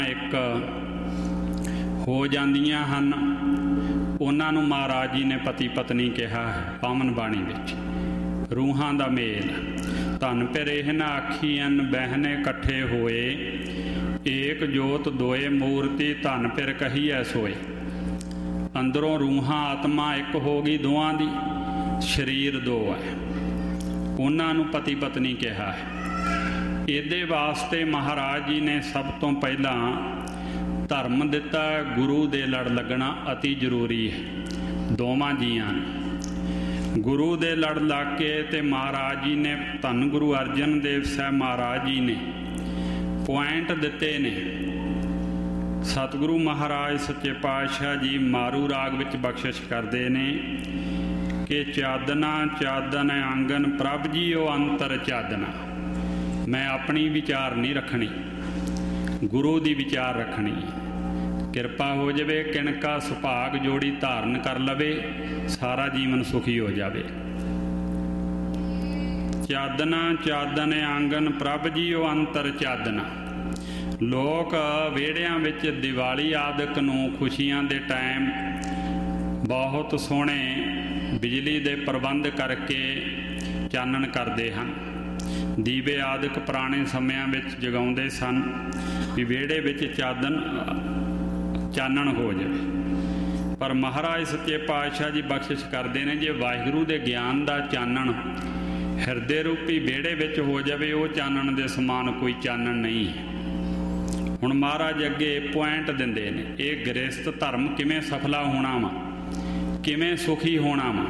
ਇੱਕ ਹੋ ਜਾਂਦੀਆਂ ਹਨ, ਉਹਨਾਂ ਨੂੰ ਮਹਾਰਾਜ ਜੀ ਨੇ ਪਤੀ ਪਤਨੀ ਕਿਹਾ ਹੈ ਪਾਵਨ ਬਾਣੀ ਵਿੱਚ। ਰੂਹਾਂ ਦਾ ਮੇਲ ਧਨ ਫਿਰ ਇਹਨਾਂ ਆਖੀਆਂ ਬਹਿਨੇ ਇਕੱਠੇ ਹੋਏ, ਏਕ ਜੋਤ ਦੋਏ ਮੂਰਤੀ ਧਨ ਫਿਰ ਕਹੀਐ ਸੋਏ। ਅੰਦਰੋਂ ਰੂਹਾਂ ਆਤਮਾ ਇੱਕ ਹੋ ਗਈ ਦੋਵਾਂ ਦੀ, ਸਰੀਰ ਦੋ ਹੈ, ਉਹਨਾਂ ਨੂੰ ਪਤੀ ਪਤਨੀ ਕਿਹਾ ਹੈ। ਇਹਦੇ ਵਾਸਤੇ ਮਹਾਰਾਜ ਜੀ ਨੇ ਸਭ ਤੋਂ ਪਹਿਲਾਂ ਧਰਮ ਦਿੱਤਾ, ਗੁਰੂ ਦੇ ਲੜ ਲੱਗਣਾ ਅਤੀ ਜ਼ਰੂਰੀ ਹੈ ਦੋਵਾਂ ਜੀਆਂ ਨੂੰ। ਗੁਰੂ ਦੇ ਲੜ ਲੱਗ ਕੇ ਤੇ ਮਹਾਰਾਜ ਜੀ ਨੇ, ਧੰਨ ਗੁਰੂ ਅਰਜਨ ਦੇਵ ਸਾਹਿਬ ਮਹਾਰਾਜ ਜੀ ਨੇ ਪੁਆਇੰਟ ਦਿੱਤੇ ਨੇ। ਸਤਿਗੁਰੂ ਮਹਾਰਾਜ ਸੱਚੇ ਪਾਤਸ਼ਾਹ ਜੀ ਮਾਰੂ ਰਾਗ ਵਿੱਚ ਬਖਸ਼ਿਸ਼ ਕਰਦੇ ਨੇ ਕਿ ਚਾਦਨਾ ਚਾਦਨ ਆਂਗਨ ਪ੍ਰਭ ਜੀ ਉਹ ਅੰਤਰ ਚਾਦਨਾ। ਮੈਂ ਆਪਣੀ ਵਿਚਾਰ ਨਹੀਂ ਰੱਖਣੀ, ਗੁਰੂ ਦੀ ਵਿਚਾਰ ਰੱਖਣੀ। ਕਿਰਪਾ ਹੋ ਜਾਵੇ, ਕਿਣਕਾ ਸੁਭਾਗ ਜੋੜੀ ਧਾਰਨ ਕਰ ਲਵੇ, ਸਾਰਾ ਜੀਵਨ ਸੁਖੀ ਹੋ ਜਾਵੇ। ਚਾਦਨਾ ਚਾਦਨ ਆਂਗਨ ਪ੍ਰਭ ਜੀ ਉਹ ਅੰਤਰ ਚਾਦਨਾ। ਲੋਕ ਵਿਹੜਿਆਂ ਵਿੱਚ ਦੀਵਾਲੀ ਆਦਿਕ ਨੂੰ ਖੁਸ਼ੀਆਂ ਦੇ ਟਾਈਮ ਬਹੁਤ ਸੋਹਣੇ ਬਿਜਲੀ ਦੇ ਪ੍ਰਬੰਧ ਕਰਕੇ ਚਾਨਣ ਕਰਦੇ ਹਨ। ਦੀਵੇ ਆਦਿਕ ਪੁਰਾਣੇ ਸਮਿਆਂ ਵਿੱਚ ਜਗਾਉਂਦੇ ਸਨ ਵੀ ਵਿਹੜੇ ਵਿੱਚ ਚਾਨਣ ਹੋ ਜਾਵੇ। ਪਰ ਮਹਾਰਾਜ ਸੱਚੇ ਪਾਤਸ਼ਾਹ ਜੀ ਬਖਸ਼ਿਸ਼ ਕਰਦੇ ਨੇ, ਜੇ ਵਾਹਿਗੁਰੂ ਦੇ ਗਿਆਨ ਦਾ ਚਾਨਣ ਹਿਰਦੇ ਰੂਪੀ ਵਿਹੜੇ ਵਿੱਚ ਹੋ ਜਾਵੇ, ਉਹ ਚਾਨਣ ਦੇ ਸਮਾਨ ਕੋਈ ਚਾਨਣ ਨਹੀਂ ਹੈ। ਹੁਣ ਮਹਾਰਾਜ ਅੱਗੇ ਪੁਆਇੰਟ ਦਿੰਦੇ ਨੇ, ਇਹ ਗ੍ਰਸਥ ਧਰਮ ਕਿਵੇਂ ਸਫਲਾ ਹੋਣਾ ਵਾ, ਕਿਵੇਂ ਸੁਖੀ ਹੋਣਾ ਵਾ।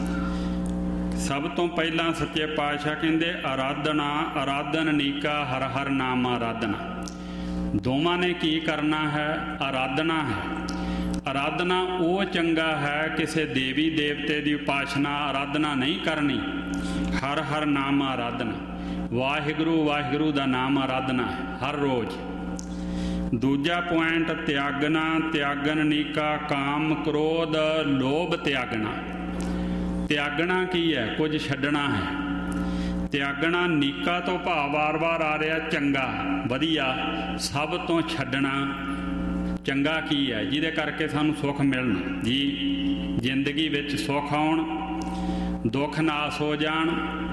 ਸਭ ਤੋਂ ਪਹਿਲਾਂ ਸੱਚੇ ਪਾਤਸ਼ਾਹ ਕਹਿੰਦੇ ਆਰਾਧਨਾ ਆਰਾਧਨ ਨੀਕਾ ਹਰ ਹਰ ਨਾਮ ਆਰਾਧਨਾ। ਦੋਵਾਂ ਨੇ ਕੀ ਕਰਨਾ ਹੈ? ਆਰਾਧਨਾ ਹੈ। ਆਰਾਧਨਾ ਉਹ ਚੰਗਾ ਹੈ, ਕਿਸੇ ਦੇਵੀ ਦੇਵਤੇ ਦੀ ਉਪਾਸਨਾ ਆਰਾਧਨਾ ਨਹੀਂ ਕਰਨੀ। ਹਰ ਹਰ ਨਾਮ ਆਰਾਧਨਾ, ਵਾਹਿਗੁਰੂ ਵਾਹਿਗੁਰੂ ਦਾ ਨਾਮ ਆਰਾਧਨਾ ਹਰ ਰੋਜ਼। ਦੂਜਾ ਪੁਆਇੰਟ ਤਿਆਗਣਾ ਤਿਆਗਨ ਨੀਕਾ ਕਾਮ ਕ੍ਰੋਧ ਲੋਭ ਤਿਆਗਣਾ। ਤਿਆਗਣਾ ਕੀ ਹੈ? ਕੁਝ ਛੱਡਣਾ ਹੈ। ਤਿਆਗਣਾ ਨੀਕਾ ਤੋਂ ਭਾਵ ਵਾਰ-ਵਾਰ ਆ ਰਿਹਾ ਚੰਗਾ ਵਧੀਆ, ਸਭ ਤੋਂ ਛੱਡਣਾ। ਚੰਗਾ ਕੀ ਹੈ? ਜਿਹਦੇ ਕਰਕੇ ਸਾਨੂੰ ਸੁੱਖ ਮਿਲਣ ਜੀ, ਜ਼ਿੰਦਗੀ ਵਿੱਚ ਸੁੱਖ ਆਉਣ, ਦੁੱਖ ਨਾਸ ਹੋ ਜਾਣ,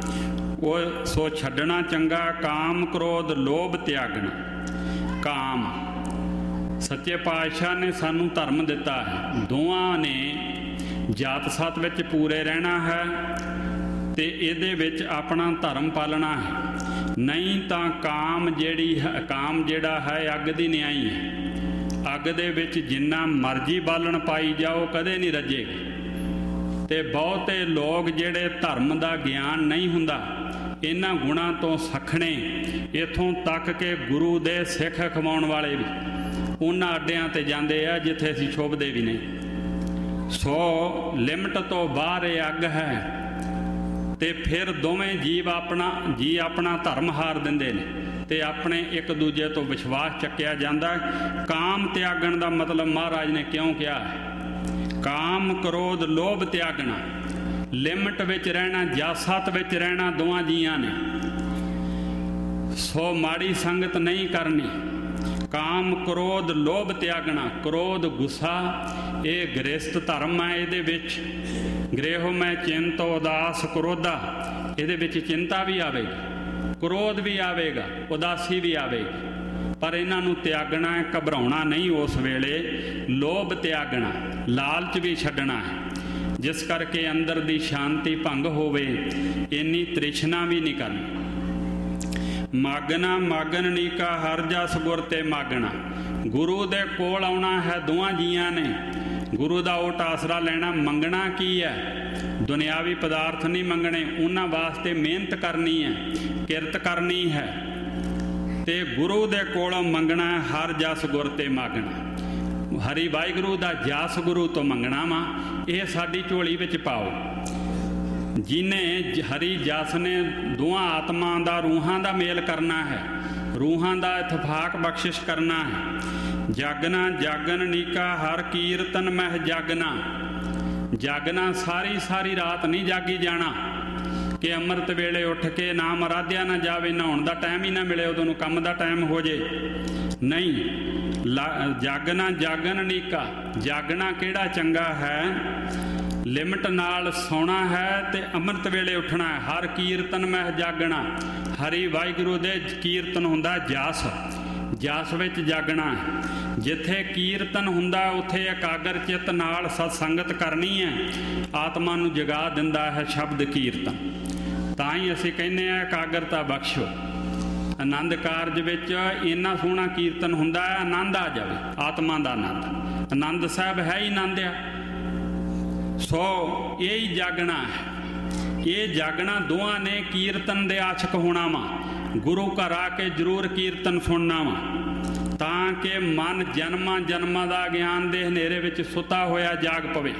ਉਹ ਸੋ ਛੱਡਣਾ ਚੰਗਾ। ਕਾਮ ਕ੍ਰੋਧ ਲੋਭ ਤਿਆਗਣਾ। ਕਾਮ ਸੱਚੇ ਪਾਤਸ਼ਾਹ ਨੇ ਸਾਨੂੰ ਧਰਮ ਦਿੱਤਾ ਹੈ, ਦੋਵਾਂ ਨੇ ਜਾਤ ਸਤ ਵਿੱਚ ਪੂਰੇ ਰਹਿਣਾ ਹੈ ਤੇ ਇਹਦੇ ਵਿੱਚ ਆਪਣਾ ਧਰਮ ਪਾਲਣਾ ਹੈ। ਨਹੀਂ ਤਾਂ ਕਾਮ ਜਿਹੜਾ ਹੈ ਅੱਗ ਦੀ ਨਿਆਈ ਹੈ। ਅੱਗ ਦੇ ਵਿੱਚ ਜਿੰਨਾ ਮਰਜ਼ੀ ਬਾਲਣ ਪਾਈ ਜਾਓ ਕਦੇ ਨਹੀਂ ਰੱਜੇਗੀ। ਤੇ ਬਹੁਤੇ ਲੋਕ ਜਿਹੜੇ ਧਰਮ ਦਾ ਗਿਆਨ ਨਹੀਂ ਹੁੰਦਾ, ਇਹਨਾਂ ਗੁਣਾਂ ਤੋਂ ਸਖਣੇ, ਇੱਥੋਂ ਤੱਕ ਕਿ ਗੁਰੂ ਦੇ ਸਿੱਖ ਖਵਾਉਣ ਵਾਲੇ ਵੀ ਉਹਨਾਂ ਅੱਡਿਆਂ ਤੇ ਜਾਂਦੇ ਆ ਜਿੱਥੇ ਅਸੀਂ ਸ਼ੋਭਦੇ ਵੀ ਨਹੀਂ। ਸੋ ਲਿਮਟ ਤੋਂ ਬਾਹਰ ਇਹ ਅੱਗ ਹੈ। ਤੇ ਫਿਰ ਦੋਵੇਂ ਜੀ ਆਪਣਾ ਧਰਮ ਹਾਰ ਦਿੰਦੇ ਨੇ ਤੇ ਆਪਣੇ ਇੱਕ ਦੂਜੇ ਤੋਂ ਵਿਸ਼ਵਾਸ ਚੱਕਿਆ ਜਾਂਦਾ। ਕਾਮ ਤਿਆਗਣ ਦਾ ਮਤਲਬ ਮਹਾਰਾਜ ਨੇ ਕਿਉਂ ਕਿਹਾ ਹੈ? ਕਾਮ ਕ੍ਰੋਧ ਲੋਭ ਤਿਆਗਣਾ, ਲਿਮਟ ਵਿੱਚ ਰਹਿਣਾ, ਜਾਤ ਵਿੱਚ ਰਹਿਣਾ ਦੋਵਾਂ ਜੀਆਂ ਨੇ। ਸੋ ਮਾੜੀ ਸੰਗਤ ਨਹੀਂ ਕਰਨੀ। ਕਾਮ ਕ੍ਰੋਧ ਲੋਭ ਤਿਆਗਣਾ। ਕ੍ਰੋਧ ਗੁੱਸਾ ਇਹ ਗ੍ਰਸਥ ਧਰਮ ਹੈ। ਇਹਦੇ ਵਿੱਚ ਗ੍ਰਹਿ ਮੈਂ ਚਿੰਤ ਉਦਾਸ ਕ੍ਰੋਧਾ, ਇਹਦੇ ਵਿੱਚ ਚਿੰਤਾ ਵੀ ਆਵੇਗੀ, ਕ੍ਰੋਧ ਵੀ ਆਵੇਗਾ, ਉਦਾਸੀ ਵੀ ਆਵੇਗੀ। ਪਰ ਇਹਨਾਂ ਨੂੰ ਤਿਆਗਣਾ ਹੈ, ਘਬਰਾਉਣਾ ਨਹੀਂ ਉਸ ਵੇਲੇ। ਲੋਭ ਤਿਆਗਣਾ, ਲਾਲਚ ਵੀ ਛੱਡਣਾ ਹੈ, ਜਿਸ ਕਰਕੇ ਅੰਦਰ ਦੀ ਸ਼ਾਂਤੀ ਭੰਗ ਹੋਵੇ। ਇੰਨੀ ਤ੍ਰਿਸ਼ਨਾ ਵੀ ਨਹੀਂ ਕਰਨੀ। ਮਾਗਣਾ ਮਾਗਨ ਨੀਕਾ ਹਰ ਜਸ ਗੁਰ ਤੇ ਮਾਗਣਾ। ਗੁਰੂ ਦੇ ਕੋਲ ਆਉਣਾ ਹੈ ਦੋਵਾਂ ਜੀਆਂ ਨੇ, ਗੁਰੂ ਦਾ ਓਟ ਆਸਰਾ ਲੈਣਾ। ਮੰਗਣਾ ਕੀ ਹੈ? ਦੁਨਿਆਵੀ ਪਦਾਰਥ ਨਹੀਂ ਮੰਗਣੇ, ਉਹਨਾਂ ਵਾਸਤੇ ਮਿਹਨਤ ਕਰਨੀ ਹੈ, ਕਿਰਤ ਕਰਨੀ ਹੈ ਤੇ ਗੁਰੂ ਦੇ ਕੋਲੋਂ ਮੰਗਣਾ। ਹਰ ਜਸ ਗੁਰ ਤੇ ਮਾਗਣਾ, ਹਰੀ ਵਾਹਿਗੁਰੂ ਦਾ ਜਸ ਗੁਰੂ ਤੋਂ ਮੰਗਣਾ ਵਾ। ਇਹ ਸਾਡੀ ਝੋਲੀ ਵਿੱਚ ਪਾਓ। ਜਿਹਨੇ ਹਰੀ ਜਸ ਨੇ ਦੋਹਾਂ ਆਤਮਾ ਦਾ, ਰੂਹਾਂ ਦਾ ਮੇਲ ਕਰਨਾ ਹੈ, ਰੂਹਾਂ ਦਾ ਇਤਫਾਕ ਬਖਸ਼ਿਸ਼ ਕਰਨਾ ਹੈ। ਜਾਗਣਾ ਜਾਗਨ ਨੀਕਾ ਹਰ ਕੀਰਤਨ ਮਹਿ ਜਾਗਣਾ। ਜਾਗਣਾ ਸਾਰੀ ਰਾਤ ਨਹੀਂ ਜਾਗੀ ਜਾਣਾ ਕਿ ਅੰਮ੍ਰਿਤ ਵੇਲੇ ਉੱਠ ਕੇ ਨਾਮ ਆਰਾਧਿਆ ਨਾ ਜਾਵੇ, ਨਹਾਉਣ ਦਾ ਟਾਈਮ ਹੀ ਨਾ ਮਿਲੇ, ਉਦੋਂ ਨੂੰ ਕੰਮ ਦਾ ਟਾਈਮ ਹੋ ਜੇ। ਨਹੀਂ, ਜਾਗਣਾ ਜਾਗਣ ਨੀਕਾ, ਜਾਗਣਾ ਕਿਹੜਾ ਚੰਗਾ ਹੈ, ਲਿਮਟ ਨਾਲ ਸੌਣਾ ਹੈ ਤੇ ਅੰਮ੍ਰਿਤ ਵੇਲੇ ਉੱਠਣਾ ਹੈ। ਹਰ ਕੀਰਤਨ ਮਹਿ ਜਾਗਣਾ, ਹਰੀ ਵਾਹਿਗੁਰੂ ਦੇ ਕੀਰਤਨ ਹੁੰਦਾ ਜਸ, ਜਸ ਵਿੱਚ ਜਾਗਣਾ। ਜਿੱਥੇ ਕੀਰਤਨ ਹੁੰਦਾ ਉੱਥੇ ਇਕਾਗਰ ਚਿੱਤ ਨਾਲ ਸਤਸੰਗਤ ਕਰਨੀ ਹੈ। ਆਤਮਾ ਨੂੰ ਜਗਾ ਦਿੰਦਾ ਹੈ ਸ਼ਬਦ ਕੀਰਤਨ। ਤਾਂ ਹੀ ਅਸੀਂ ਕਹਿੰਦੇ ਹਾਂ ਇਕਾਗਰਤਾ ਬਖਸ਼ੋ। ਆਨੰਦ ਕਾਰਜ ਵਿੱਚ ਇੰਨਾ ਸੋਹਣਾ ਕੀਰਤਨ ਹੁੰਦਾ ਹੈ, ਆਨੰਦ ਆ ਜਾਵੇ, ਆਤਮਾ ਦਾ ਆਨੰਦ। ਆਨੰਦ ਸਾਹਿਬ ਹੈ ਹੀ ਆਨੰਦ ਆ। ਸੋ ਇਹ ਹੀ ਜਾਗਣਾ ਹੈ। ਇਹ ਜਾਗਣਾ ਦੋਹਾਂ ਨੇ ਕੀਰਤਨ ਦੇ ਆਸ਼ਕ ਹੋਣਾ ਵਾ, ਗੁਰੂ ਘਰ ਆ ਕੇ ਜ਼ਰੂਰ ਕੀਰਤਨ ਸੁਣਨਾ ਵਾ, ਤਾਂ ਕਿ ਮਨ ਜਨਮਾਂ ਜਨਮਾਂ ਦਾ ਗਿਆਨ ਦੇ ਹਨੇਰੇ ਵਿੱਚ ਸੁੱਤਾ ਹੋਇਆ ਜਾਗ ਪਵੇ,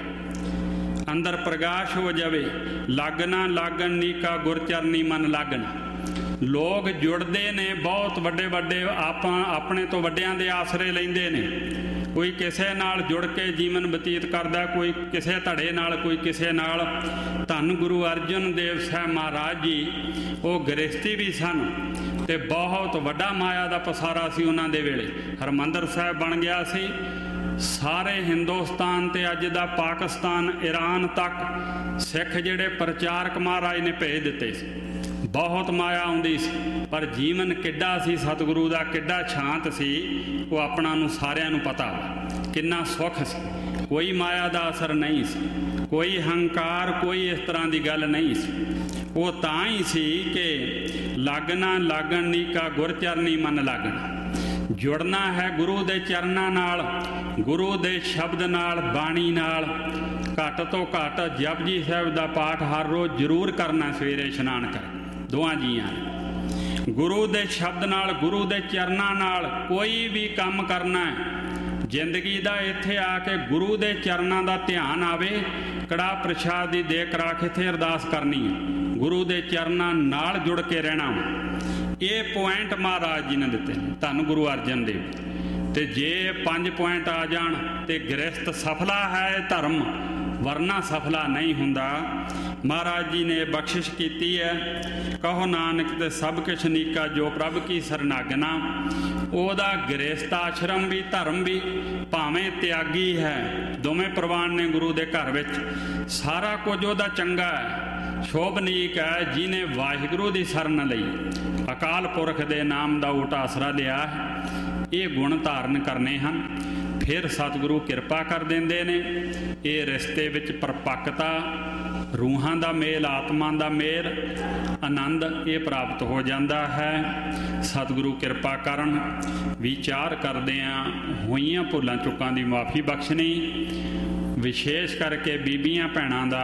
ਅੰਦਰ ਪ੍ਰਕਾਸ਼ ਹੋ ਜਾਵੇ। ਲਾਗਣਾ ਲਾਗਣ ਨੀਕਾ, ਗੁਰਚਰਨੀ ਮਨ ਲਾਗਣਾ। ਲੋਕ ਜੁੜਦੇ ਨੇ, ਬਹੁਤ ਵੱਡੇ ਵੱਡੇ ਆਪਣੇ ਤੋਂ ਵੱਡਿਆਂ ਦੇ ਆਸਰੇ ਲੈਂਦੇ ਨੇ। ਕੋਈ ਕਿਸੇ ਨਾਲ ਜੁੜ ਕੇ ਜੀਵਨ ਬਤੀਤ ਕਰਦਾ, ਕੋਈ ਕਿਸੇ ਧੜੇ ਨਾਲ, ਕੋਈ ਕਿਸੇ ਨਾਲ। ਧੰਨ ਗੁਰੂ ਅਰਜਨ ਦੇਵ ਸਾਹਿਬ ਮਹਾਰਾਜ ਜੀ, ਉਹ ਗ੍ਰਸਤੀ ਵੀ ਸਨ ਤੇ ਬਹੁਤ ਵੱਡਾ ਮਾਇਆ ਦਾ ਪਸਾਰਾ ਸੀ ਉਹਨਾਂ ਦੇ ਵੇਲੇ। ਹਰਿਮੰਦਰ ਸਾਹਿਬ ਬਣ ਗਿਆ ਸੀ। ਸਾਰੇ ਹਿੰਦੁਸਤਾਨ ਤੇ ਅੱਜ ਦਾ ਪਾਕਿਸਤਾਨ, ਈਰਾਨ ਤੱਕ ਸਿੱਖ ਜਿਹੜੇ ਪ੍ਰਚਾਰਕ ਮਹਾਰਾਜ ਨੇ ਭੇਜ ਦਿੱਤੇ ਸੀ। ਬਹੁਤ ਮਾਇਆ ਆਉਂਦੀ ਸੀ, ਪਰ ਜੀਵਨ ਕਿੱਡਾ ਸੀ ਸਤਿਗੁਰੂ ਦਾ, ਕਿੱਡਾ ਸ਼ਾਂਤ ਸੀ, ਉਹ ਆਪਣਾ ਨੂੰ ਸਾਰਿਆਂ ਨੂੰ ਪਤਾ ਕਿੰਨਾ ਸੁੱਖ ਸੀ। ਕੋਈ ਮਾਇਆ ਦਾ ਅਸਰ ਨਹੀਂ ਸੀ, ਕੋਈ ਹੰਕਾਰ, ਕੋਈ ਇਸ ਤਰ੍ਹਾਂ ਦੀ ਗੱਲ ਨਹੀਂ ਸੀ। ਉਹ ਤਾਂ ਹੀ ਸੀ ਕਿ ਲਾਗਣਾ ਲਾਗਣ ਨੀਕਾ, ਗੁਰਚਰਨੀ ਮਨ ਲਾਗਣਾ। ਜੁੜਨਾ ਹੈ ਗੁਰੂ ਦੇ ਚਰਨਾਂ ਨਾਲ, ਗੁਰੂ ਦੇ ਸ਼ਬਦ ਨਾਲ, ਬਾਣੀ ਨਾਲ। ਘੱਟ ਤੋਂ ਘੱਟ ਜਪਜੀ ਸਾਹਿਬ ਦਾ ਪਾਠ ਹਰ ਰੋਜ਼ ਜ਼ਰੂਰ ਕਰਨਾ, ਸਵੇਰੇ ਇਸ਼ਨਾਨ ਕਰ ਦੋਵਾਂ ਜੀਆਂ ਨੇ। ਗੁਰੂ ਦੇ ਸ਼ਬਦ ਨਾਲ, ਗੁਰੂ ਦੇ ਚਰਨਾਂ ਨਾਲ ਕੋਈ ਵੀ ਕੰਮ ਕਰਨਾ ਹੈ। ਜ਼ਿੰਦਗੀ ਦਾ ਇੱਥੇ ਆ ਕੇ ਗੁਰੂ ਦੇ ਚਰਨਾਂ ਦਾ ਧਿਆਨ ਆਵੇ। ਕੜਾਹ ਪ੍ਰਸ਼ਾਦ ਦੀ ਦੇ ਕਰਾ ਕੇ ਇੱਥੇ ਅਰਦਾਸ ਕਰਨੀ ਹੈ, ਗੁਰੂ ਦੇ ਚਰਨਾਂ ਨਾਲ ਜੁੜ ਕੇ ਰਹਿਣਾ। ਇਹ ਪੁਆਇੰਟ ਮਹਾਰਾਜ ਜੀ ਨੇ ਦਿੱਤੇ, ਧੰਨ ਗੁਰੂ ਅਰਜਨ ਦੇਵ। ਤੇ ਜੇ 5 ਪੁਆਇੰਟ ਆ ਜਾਣ ਤੇ ਗ੍ਰਸਤ ਸਫਲਾ ਹੈ ਧਰਮ, ਵਰਨਾ ਸਫਲਾ ਨਹੀਂ ਹੁੰਦਾ। ਮਹਾਰਾਜ ਜੀ ਨੇ ਬਖਸ਼ਿਸ਼ ਕੀਤੀ ਹੈ। ਕਹੋ ਨਾਨਕ ਤੇ ਸਭ ਕੁਛ ਨੀਕਾ, ਜੋ ਪ੍ਰਭ ਕੀ ਸਰਨਾਗਨਾ। ਉਹਦਾ ਗ੍ਰਸਤ ਆਸ਼ਰਮ ਵੀ, ਧਰਮ ਵੀ, ਭਾਵੇਂ ਤਿਆਗੀ ਹੈ, ਦੋਵੇਂ ਪ੍ਰਵਾਨ ਨੇ ਗੁਰੂ ਦੇ ਘਰ ਵਿੱਚ। ਸਾਰਾ ਕੁਝ ਉਹਦਾ ਚੰਗਾ ਹੈ, ਸ਼ੋਭਨੀਕ ਹੈ, ਜਿਹਨੇ ਵਾਹਿਗੁਰੂ ਦੀ ਸ਼ਰਨ ਲਈ, ਅਕਾਲ ਪੁਰਖ ਦੇ ਨਾਮ ਦਾ ਓਟ ਆਸਰਾ ਲਿਆ ਹੈ। ਇਹ ਗੁਣ ਧਾਰਨ ਕਰਨੇ ਹਨ, ਫਿਰ ਸਤਿਗੁਰੂ ਕਿਰਪਾ ਕਰ ਦਿੰਦੇ ਨੇ। ਇਹ ਰਿਸ਼ਤੇ ਵਿੱਚ ਪਰਪੱਕਤਾ, ਰੂਹਾਂ ਦਾ ਮੇਲ, ਆਤਮਾ ਦਾ ਮੇਲ, ਆਨੰਦ ਇਹ ਪ੍ਰਾਪਤ ਹੋ ਜਾਂਦਾ ਹੈ। ਸਤਿਗੁਰੂ ਕਿਰਪਾ ਕਰਨ। ਵਿਚਾਰ ਕਰਦਿਆਂ ਹੋਈਆਂ ਭੁੱਲਾਂ ਚੁੱਕਾਂ ਦੀ ਮਾਫੀ ਬਖਸ਼ਣੀ। ਵਿਸ਼ੇਸ਼ ਕਰਕੇ ਬੀਬੀਆਂ ਭੈਣਾਂ ਦਾ,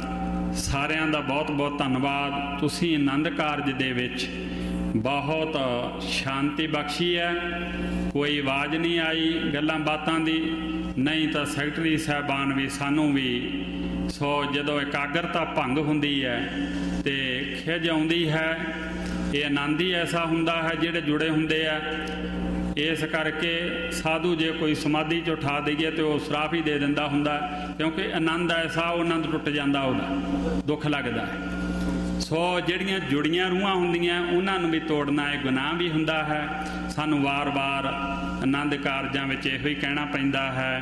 ਸਾਰਿਆਂ ਦਾ ਬਹੁਤ ਬਹੁਤ ਧੰਨਵਾਦ। ਤੁਸੀਂ ਆਨੰਦ ਕਾਰਜ ਦੇ ਵਿੱਚ ਬਹੁਤ ਸ਼ਾਂਤੀ ਬਖਸ਼ੀ ਹੈ। ਕੋਈ ਆਵਾਜ਼ ਨਹੀਂ ਆਈ ਗੱਲਾਂ ਬਾਤਾਂ ਦੀ, ਨਹੀਂ ਤਾਂ ਸੈਕਟਰੀ ਸਾਹਿਬਾਨ ਵੀ ਸਾਨੂੰ ਵੀ। ਸੋ ਜਦੋਂ ਇਕਾਗਰਤਾ ਭੰਗ ਹੁੰਦੀ ਹੈ ਤੇ ਖਿਝ ਆਉਂਦੀ ਹੈ। ਇਹ ਆਨੰਦ ਹੀ ਐਸਾ ਹੁੰਦਾ ਹੈ ਜਿਹੜੇ ਜੁੜੇ ਹੁੰਦੇ ਆ। ਇਸ ਕਰਕੇ ਸਾਧੂ ਜੇ ਕੋਈ ਸਮਾਧੀ 'ਚ ਉਠਾ ਦੇਈਏ ਤੇ ਉਹ ਸਰਾਪ ਹੀ ਦੇ ਦਿੰਦਾ ਹੁੰਦਾ, ਕਿਉਂਕਿ ਆਨੰਦ ਐਸਾ, ਉਹ ਆਨੰਦ ਟੁੱਟ ਜਾਂਦਾ, ਉਹਦਾ ਦੁੱਖ ਲੱਗਦਾ ਹੈ। ਸੋ ਜਿਹੜੀਆਂ ਜੁੜੀਆਂ ਰੂਹਾਂ ਹੁੰਦੀਆਂ ਉਹਨਾਂ ਨੂੰ ਵੀ ਤੋੜਨਾ ਇਹ ਗੁਨਾਹ ਵੀ ਹੁੰਦਾ ਹੈ। ਸਾਨੂੰ ਵਾਰ-ਵਾਰ ਆਨੰਦ ਕਾਰਜਾਂ ਵਿੱਚ ਇਹੋ ਹੀ ਕਹਿਣਾ ਪੈਂਦਾ ਹੈ।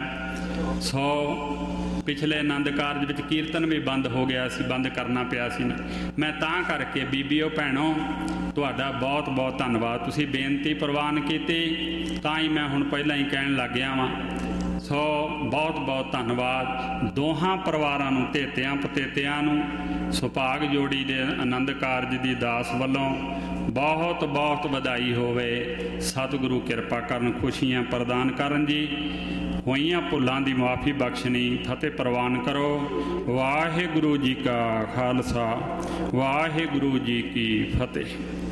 ਸੋ ਪਿਛਲੇ ਆਨੰਦ ਕਾਰਜ ਵਿੱਚ ਕੀਰਤਨ ਵੀ ਬੰਦ ਹੋ ਗਿਆ ਸੀ, ਬੰਦ ਕਰਨਾ ਪਿਆ ਸੀ ਨਾ। ਮੈਂ ਤਾਂ ਕਰਕੇ ਬੀਬੀਓ ਭੈਣੋ ਤੁਹਾਡਾ ਬਹੁਤ ਬਹੁਤ ਧੰਨਵਾਦ। ਤੁਸੀਂ ਬੇਨਤੀ ਪ੍ਰਵਾਨ ਕੀਤੀ ਤਾਂ ਹੀ ਮੈਂ ਹੁਣ ਪਹਿਲਾਂ ਹੀ ਕਹਿਣ ਲੱਗ ਗਿਆ ਵਾਂ। ਸੋ ਬਹੁਤ ਬਹੁਤ ਧੰਨਵਾਦ ਦੋਹਾਂ ਪਰਿਵਾਰਾਂ ਨੂੰ, ਧੇਤਿਆਂ ਪਤੇਤਿਆਂ ਨੂੰ। ਸੁਭਾਗ ਜੋੜੀ ਦੇ ਆਨੰਦ ਕਾਰਜ ਦੀ ਦਾਸ ਵੱਲੋਂ ਬਹੁਤ ਬਹੁਤ ਵਧਾਈ ਹੋਵੇ। ਸਤਿਗੁਰੂ ਕਿਰਪਾ ਕਰਨ, ਖੁਸ਼ੀਆਂ ਪ੍ਰਦਾਨ ਕਰਨ ਜੀ। ਹੋਈਆਂ ਭੁੱਲਾਂ ਦੀ ਮਾਫੀ ਬਖਸ਼ਣੀ, ਫਤਿਹ ਪ੍ਰਵਾਨ ਕਰੋ। ਵਾਹਿਗੁਰੂ ਜੀ ਕਾ ਖਾਲਸਾ, ਵਾਹਿਗੁਰੂ ਜੀ ਕੀ ਫਤਿਹ।